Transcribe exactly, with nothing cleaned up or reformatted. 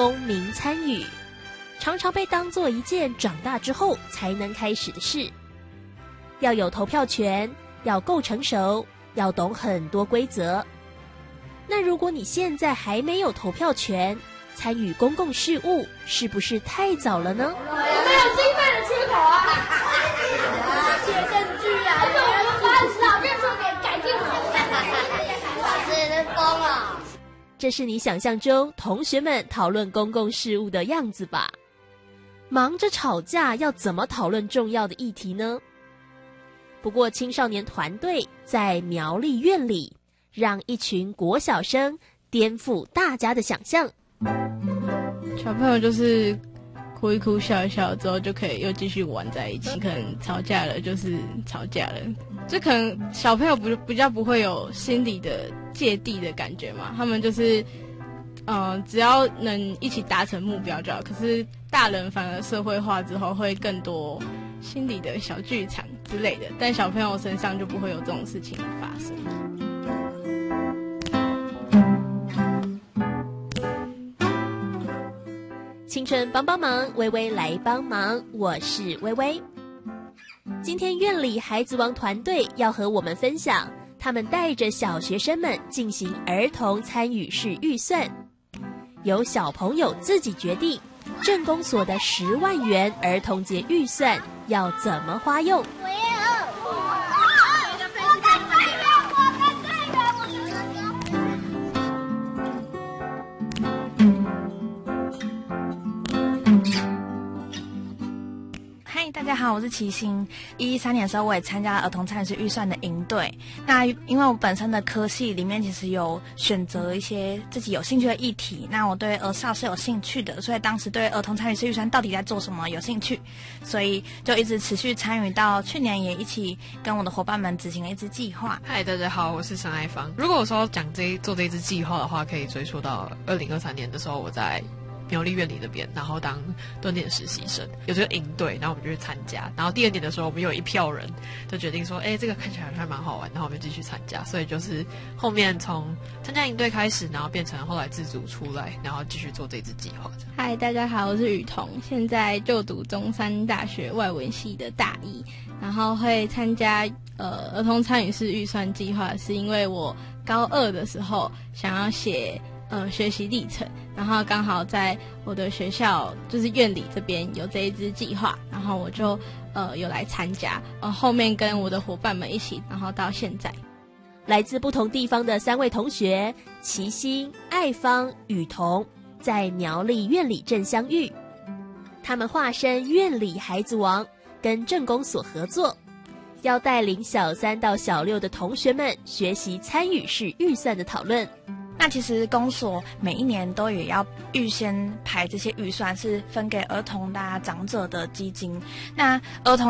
公民参与，常常被当作一件长大之后才能开始的事。要有投票权，要够成熟，要懂很多规则。那如果你现在还没有投票权，参与公共事务是不是太早了呢？ 我们有经费的缺口啊！写证据啊！而且我们把老院说给改进好。老师在疯了。 这是你想象中同学们讨论公共事务的样子吧？忙着吵架，要怎么讨论重要的议题呢？不过青少年团队在苗栗院里，让一群国小生颠覆大家的想象。 小朋友就是哭一哭笑一笑之后就可以又继续玩在一起，可能吵架了就是吵架了，就可能小朋友不比较不会有心理的芥蒂的感觉嘛，他们就是嗯、呃，只要能一起达成目标就好。可是大人反而社会化之后会更多心理的小剧场之类的，但小朋友身上就不会有这种事情发生。 青春帮帮忙，微微来帮忙，我是微微。今天院里孩子王团队要和我们分享，他们带着小学生们进行儿童参与式预算，由小朋友自己决定镇公所的十万元儿童节预算要怎么花用。 大家好，我是齐欣。一一三年的时候，我也参加了儿童参与式预算的营队。那因为我本身的科系里面其实有选择一些自己有兴趣的议题，那我对儿少是有兴趣的，所以当时对儿童参与式预算到底在做什么有兴趣，所以就一直持续参与到去年，也一起跟我的伙伴们执行了一支计划。 嗨，大家好，我是沈爱芳。如果我说讲这做这一支计划的话，可以追溯到二零二三年的时候，我在苗栗院里那边，然后当蹲点实习生，有这个营队，然后我们就去参加。然后第二年的时候，我们有一票人就决定说，哎，这个看起来还蛮好玩，然后我们继续参加。所以就是后面从参加营队开始，然后变成后来自主出来，然后继续做这支计划。 嗨，大家好，我是雨桐，现在就读中山大学外文系的大一，然后会参加呃儿童参与式预算计划，是因为我高二的时候想要写呃学习历程，然后刚好在我的学校就是院里这边有这一支计划，然后我就呃有来参加，呃后面跟我的伙伴们一起，然后到现在。 来自不同地方的三位同学齐欣、爱芳、雨桐，在苗栗院里镇相遇。他们化身院里孩子王，跟镇公所合作，要带领小三到小六的同学们学习参与式预算的讨论。 那其实公所每一年都也要预先排这些预算，是分给儿童的、长者的基金。那儿童